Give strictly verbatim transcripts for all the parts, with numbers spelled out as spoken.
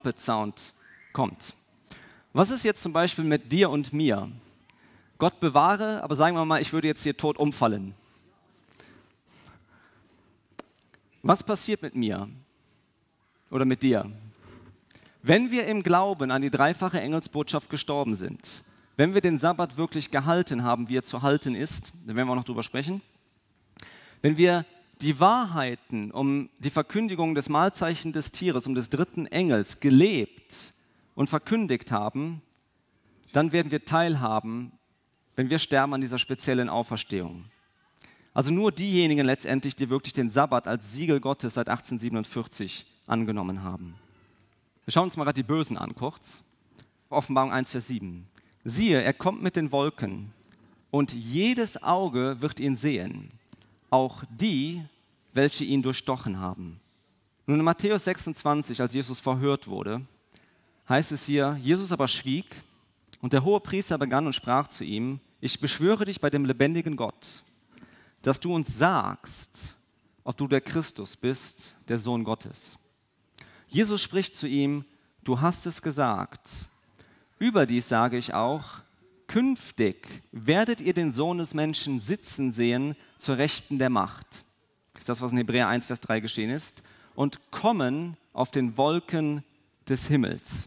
Sound kommt. Was ist jetzt zum Beispiel mit dir und mir? Gott bewahre, aber sagen wir mal, ich würde jetzt hier tot umfallen. Was passiert mit mir oder mit dir? Wenn wir im Glauben an die dreifache Engelsbotschaft gestorben sind, wenn wir den Sabbat wirklich gehalten haben, wie er zu halten ist, da werden wir auch noch drüber sprechen, wenn wir die Wahrheiten um die Verkündigung des Mahlzeichen des Tieres, um des dritten Engels gelebt und verkündigt haben, dann werden wir teilhaben, wenn wir sterben, an dieser speziellen Auferstehung. Also nur diejenigen letztendlich, die wirklich den Sabbat als Siegel Gottes seit achtzehnhundertsiebenundvierzig angenommen haben. Wir schauen uns mal gerade die Bösen an, kurz. Offenbarung eins, Vers sieben. Siehe, er kommt mit den Wolken und jedes Auge wird ihn sehen, auch die, welche ihn durchstochen haben. Nun in Matthäus sechsundzwanzig, als Jesus verhört wurde, heißt es hier, Jesus aber schwieg und der Hohepriester begann und sprach zu ihm, ich beschwöre dich bei dem lebendigen Gott, dass du uns sagst, ob du der Christus bist, der Sohn Gottes. Jesus spricht zu ihm, du hast es gesagt. Überdies sage ich auch, künftig werdet ihr den Sohn des Menschen sitzen sehen zur Rechten der Macht. Das ist das, was in Hebräer eins, Vers drei geschehen ist. Und kommen auf den Wolken des Himmels.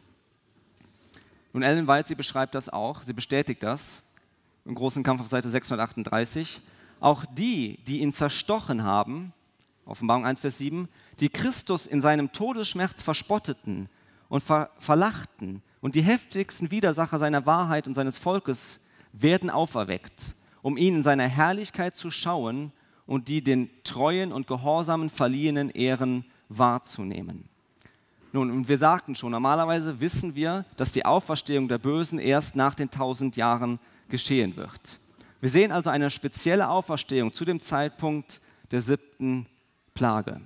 Und Ellen White, sie beschreibt das auch, sie bestätigt das im großen Kampf auf Seite sechshundertachtunddreißig. Auch die, die ihn zerstochen haben, Offenbarung eins, Vers sieben, die Christus in seinem Todesschmerz verspotteten und ver- verlachten und die heftigsten Widersacher seiner Wahrheit und seines Volkes werden auferweckt, um ihn in seiner Herrlichkeit zu schauen und die den treuen und gehorsamen verliehenen Ehren wahrzunehmen. Nun, und wir sagten schon, normalerweise wissen wir, dass die Auferstehung der Bösen erst nach den tausend Jahren geschehen wird. Wir sehen also eine spezielle Auferstehung zu dem Zeitpunkt der siebten Plage.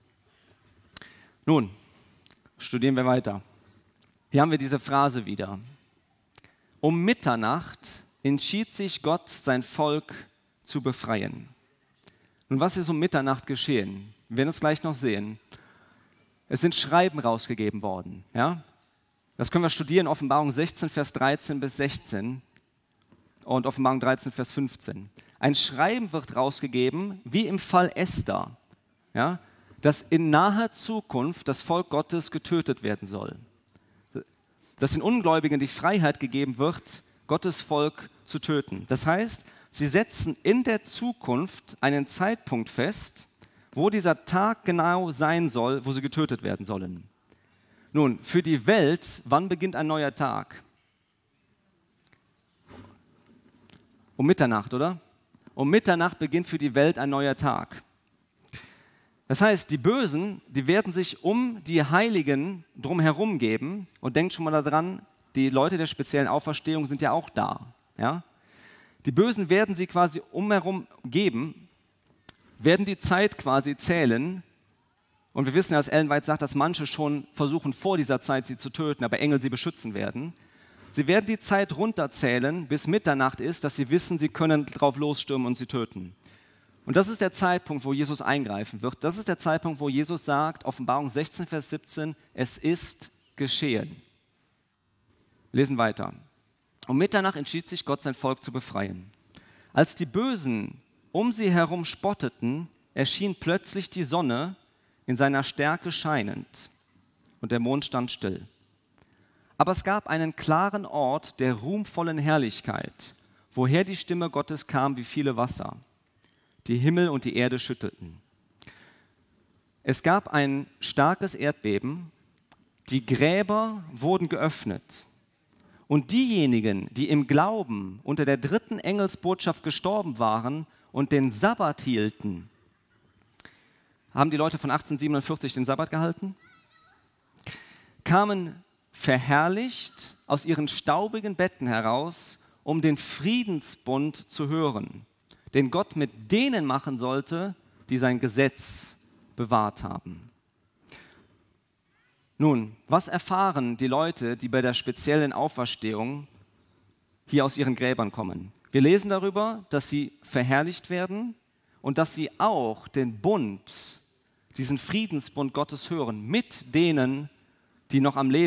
Nun, studieren wir weiter. Hier haben wir diese Phrase wieder. Um Mitternacht entschied sich Gott, sein Volk zu befreien. Nun, was ist um Mitternacht geschehen? Wir werden es gleich noch sehen. Es sind Schreiben rausgegeben worden. Ja? Das können wir studieren, Offenbarung sechzehn, Vers dreizehn bis sechzehn und Offenbarung dreizehn, Vers fünfzehn. Ein Schreiben wird rausgegeben, wie im Fall Esther, ja? Dass in naher Zukunft das Volk Gottes getötet werden soll. Dass den Ungläubigen die Freiheit gegeben wird, Gottes Volk zu töten. Das heißt, sie setzen in der Zukunft einen Zeitpunkt fest, wo dieser Tag genau sein soll, wo sie getötet werden sollen. Nun, für die Welt, wann beginnt ein neuer Tag? Um Mitternacht, oder? Um Mitternacht beginnt für die Welt ein neuer Tag. Das heißt, die Bösen, die werden sich um die Heiligen drumherum geben und denkt schon mal daran, die Leute der speziellen Auferstehung sind ja auch da. Ja? Die Bösen werden sie quasi umherum geben, werden die Zeit quasi zählen. Und wir wissen ja, dass Ellen White sagt, dass manche schon versuchen, vor dieser Zeit sie zu töten, aber Engel sie beschützen werden. Sie werden die Zeit runterzählen, bis Mitternacht ist, dass sie wissen, sie können drauf losstürmen und sie töten. Und das ist der Zeitpunkt, wo Jesus eingreifen wird. Das ist der Zeitpunkt, wo Jesus sagt, Offenbarung sechzehn, Vers siebzehn, es ist geschehen. Wir lesen weiter. Um Mitternacht entschied sich Gott, sein Volk zu befreien. Als die Bösen um sie herum spotteten, erschien plötzlich die Sonne in seiner Stärke scheinend und der Mond stand still. Aber es gab einen klaren Ort der ruhmvollen Herrlichkeit, woher die Stimme Gottes kam wie viele Wasser. Die Himmel und die Erde schüttelten. Es gab ein starkes Erdbeben, die Gräber wurden geöffnet und diejenigen, die im Glauben unter der dritten Engelsbotschaft gestorben waren und den Sabbat hielten, haben die Leute von achtzehnhundertsiebenundvierzig den Sabbat gehalten, kamen verherrlicht aus ihren staubigen Betten heraus, um den Friedensbund zu hören, den Gott mit denen machen sollte, die sein Gesetz bewahrt haben. Nun, was erfahren die Leute, die bei der speziellen Auferstehung hier aus ihren Gräbern kommen? Wir lesen darüber, dass sie verherrlicht werden und dass sie auch den Bund, diesen Friedensbund Gottes hören, mit denen, die noch am Leben